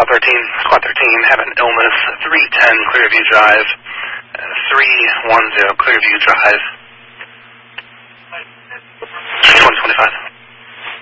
Squad 13, have an illness, 310 Clearview Drive, 310 Clearview Drive.